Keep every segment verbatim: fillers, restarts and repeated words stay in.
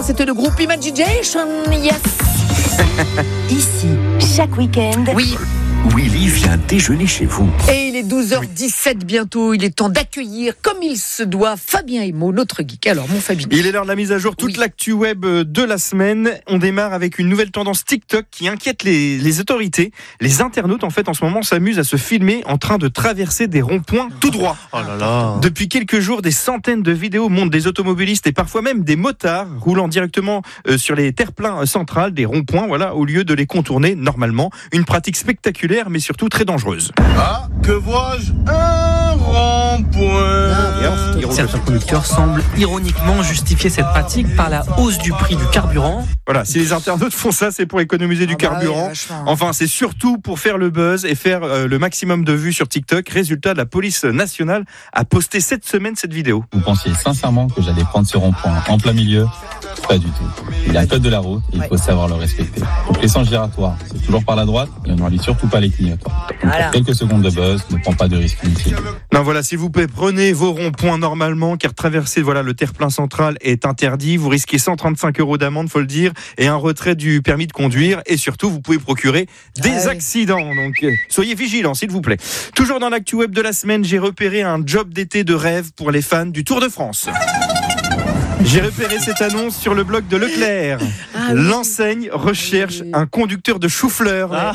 c'était le groupe Imagination, yes. Ici, chaque week-end. Oui. Willy vient déjeuner chez vous. Et il est douze heures dix-sept bientôt. Il est temps d'accueillir, comme il se doit, Fabien Emo, notre geek. Alors, mon Fabien. Il est l'heure de la mise à jour, toute oui. l'actu web de la semaine. On démarre avec une nouvelle tendance TikTok qui inquiète les, les autorités. Les internautes, en fait, en ce moment, s'amusent à se filmer en train de traverser des ronds-points tout droit. Oh là là. Depuis quelques jours, des centaines de vidéos montrent des automobilistes et parfois même des motards roulant directement euh, sur les terre-pleins centrales des ronds-points, voilà, au lieu de les contourner normalement. Une pratique spectaculaire, mais surtout très dangereuse. Ah, que vois-je? Un rond-point. Certains conducteurs semblent ironiquement justifier cette pratique par la hausse du prix du carburant. Voilà, si les internautes font ça, c'est pour économiser du Ah bah carburant. oui, Enfin, c'est surtout pour faire le buzz et faire euh, le maximum de vues sur TikTok. Résultat, la police nationale a posté cette semaine cette vidéo. Vous pensiez sincèrement que j'allais prendre ce rond-point en plein milieu? Pas du tout. Il y a un code de la route et il faut savoir le respecter. Donc les sens giratoires, c'est toujours par la droite et on ne relie surtout pas les clignotants. Donc Voilà. pour quelques secondes de buzz, ne prends pas de risque inutile. Non, voilà, s'il vous plaît, prenez vos ronds-points normalement, car traverser voilà le terre-plein central est interdit. Vous risquez cent trente-cinq euros d'amende, faut le dire, et un retrait du permis de conduire. Et surtout, vous pouvez procurer des Ah oui. accidents. Donc, euh, soyez vigilants, s'il vous plaît. Toujours dans l'actu web de la semaine, j'ai repéré un job d'été de rêve pour les fans du Tour de France. J'ai repéré cette annonce sur le blog de Leclerc. Ah oui. L'enseigne recherche Oui. un conducteur de chou-fleur. Ouais.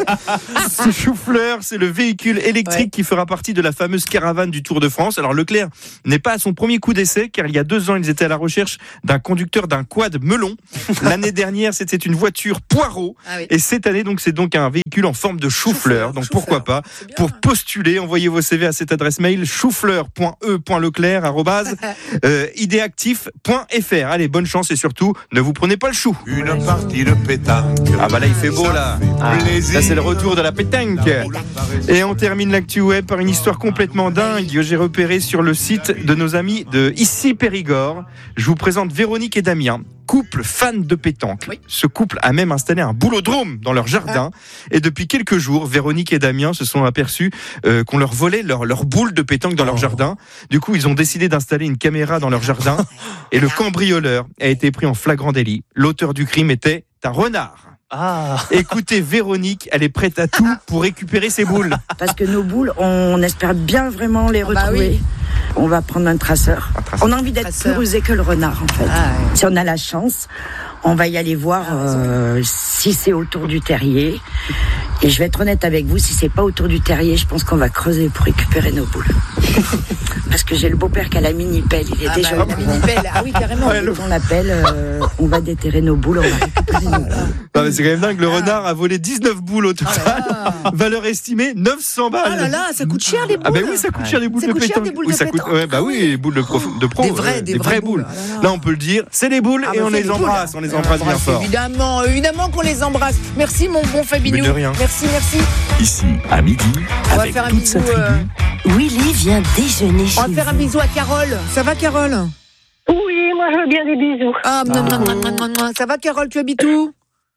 Ce chou-fleur, c'est le véhicule électrique Ouais. qui fera partie de la fameuse caravane du Tour de France. Alors Leclerc n'est pas à son premier coup d'essai, car il y a deux ans, ils étaient à la recherche d'un conducteur d'un quad melon. L'année dernière, c'était une voiture poireau. Ah oui. Et cette année, donc, c'est donc un véhicule en forme de chou-fleur. Donc Chou-fleur. pourquoi pas? C'est bien. Pour postuler, envoyez vos C V à cette adresse mail choufleur point e point leclerc arobase euh, idéactif point f r. Allez, bonne chance et surtout, ne vous prenez pas le chou. Une partie de pétanque. Ah bah là, il fait beau là. Ah, Là, c'est le retour de la pétanque. Et on termine l'actu web par une histoire complètement dingue que j'ai repérée sur le site de nos amis de Ici Périgord. Je vous présente Véronique et Damien, couple fan de pétanque. Oui. Ce couple a même installé un boulodrome dans leur jardin. Et depuis quelques jours, Véronique et Damien se sont aperçus euh, qu'on leur volait leur, leur boule de pétanque dans leur jardin. Du coup, ils ont décidé d'installer une caméra dans leur jardin. Et le cambrioleur a été pris en flagrant délit. L'auteur du crime était un renard. Ah. Écoutez, Véronique, elle est prête à tout pour récupérer ses boules. Parce que nos boules, on espère bien vraiment les Ah bah retrouver. oui. On va prendre un traceur. Un traceur. On a envie d'être Traceur. plus rusé que le renard, en fait. Ah ouais. Si on a la chance, on va y aller voir euh, si c'est autour du terrier. Et je vais être honnête avec vous, si c'est pas autour du terrier, je pense qu'on va creuser pour récupérer nos boules. Parce que j'ai le beau-père qui a la mini-pelle, il est Ah déjà bah, au la courant. mini-pelle. Ah oui, carrément. Ouais, le- Quand on l'appelle, euh, on va déterrer nos boules, on va récupérer nos boules. Non, mais c'est quand même dingue, le renard a volé dix-neuf boules au total. Ah. Valeur estimée neuf cents balles. Ah là là, ça coûte cher les boules. Ah ben oui, ça coûte cher des boules Ça de coûte cher pétanque. des boules Oui, de ça coûte- pétanque. ouais, bah Ah oui, oui. les boules de pro, de pro Des vraies, euh, des vraies boules. boules. Ah là là. Là, on peut le dire, c'est les boules Ah et bah, on c'est les les embrasse, boules. on les embrasse bien fort. Évidemment, évidemment qu'on les embrasse. Merci mon bon Fabinou. Mais de rien. Merci, merci. Ici, à midi, On va avec faire un toute sa bisou. tribu. euh, Willy vient déjeuner chez On va faire un vous. bisou à Carole. Ça va Carole? Oui, moi je veux bien des bisous. Ah, non, non, non, non, non, non. Ça va Carole, tu habites où?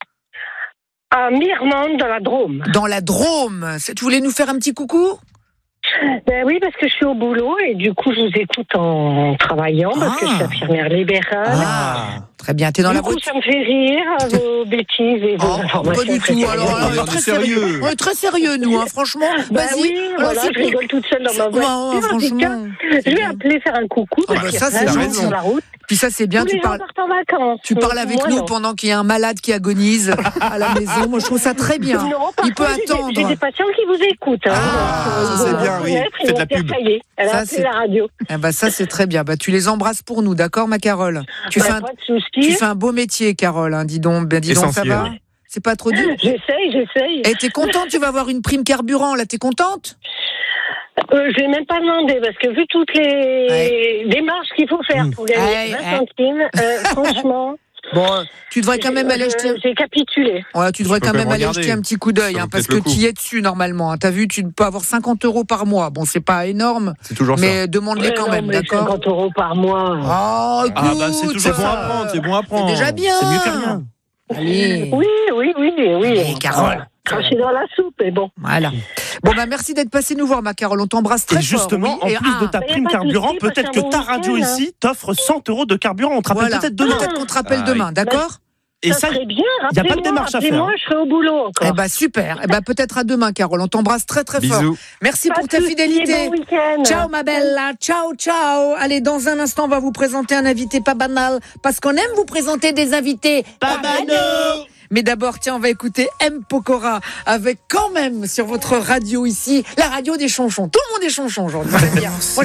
À Mirmande, dans la Drôme. Dans la Drôme. C'est- Tu voulais nous faire un petit coucou? Ben oui, parce que je suis au boulot et du coup je vous écoute en travaillant parce que je suis Ah. infirmière libérale. Ah, Très bien, t'es dans du la coup, voiture. ça me fait rire, vos bêtises et vos Oh, informations. pas du très tout. sérieuses. Alors, Ah, on est on est très sérieux. sérieux. On est très sérieux, nous, hein, franchement. Ben Vas-y. oui, Alors, voilà, c'est je pour- rigole toute seule dans ma Ouais, voiture. ouais, En tout franchement, cas, c'est je vais bien. appeler faire un coucou Ah, parce bah, qu'il y ça, a c'est plein de gens raison. sur la route. Puis ça, c'est bien. Tous Tu les gens parles, partent en vacances. tu parles Mais avec moi, nous non. pendant qu'il y a un malade qui agonise à la maison. Moi, je trouve ça très bien. Non, Il peut parfois, j'ai des- attendre. J'ai des patients qui vous écoutent. Hein, Ah, donc, ça, euh, c'est ils vont bien, oui. reconnaître, ils Faites vont la dire, pub. Ça y est, elle Ça, a appelé c'est- la radio. Eh ben, ça, c'est très bien. Bah, tu les embrasses pour nous, d'accord, ma Carole? Tu Bah, fais un, pas de soucis. tu fais un beau métier, Carole. Hein, dis donc, ben, dis donc, ça Essentiel. va? C'est pas trop dur? J'essaye, j'essaye. Et t'es contente? Tu vas avoir une prime carburant, là, t'es contente? Euh, je vais même pas demander parce que vu toutes les démarches qu'il faut faire pour gagner Ouais, vingt ouais. centimes, euh, franchement, Bon, tu devrais quand même j'ai- aller jeter. je- j'ai capitulé. Ouais, tu devrais peux quand quand même même aller regarder. jeter un petit coup d'œil, Ça hein, vaut parce peut-être que le tu coup. y es dessus normalement. Hein. T'as vu, tu peux avoir cinquante euros par mois. Bon, c'est pas énorme, c'est toujours ça. mais demande-les Ouais, quand non, même, mais d'accord? cinquante euros par mois. Oh, écoute, Ah, bah, c'est toujours C'est bon ça. à prendre, c'est bon à prendre. déjà bien. C'est mieux que rien. Allez. Oui, oui, oui, oui. Allez, Carole, cracher dans la soupe, mais bon. Voilà. Bon, bah, merci d'être passé nous voir, ma Carole. On t'embrasse très Et justement, fort. Oui. en plus Et, de ta ah, prime y a pas de carburant, souci, peut-être passe un que ta bon radio week-end, ici t'offre cent euros de carburant. On te rappelle voilà. peut-être demain. Peut-être qu'on te rappelle Ah, demain, oui. d'accord? Et ça ça, serait bien. y a pas de démarche à faire. Moi, je serai au boulot encore. Eh ben super. Eh ben peut-être à demain, Carole. On t'embrasse très très fort. Bisous. Merci Pas pour de ta souci, fidélité. bon week-end. Ciao ma bella, ciao ciao. Allez, dans un instant, on va vous présenter un invité pas banal, parce qu'on aime vous présenter des invités Pas banaux. Mais d'abord, tiens, on va écouter M. Pokora avec quand même sur votre radio ici, la radio des chonchons. Tout le monde est chonchon aujourd'hui. J'aime bien. Moi,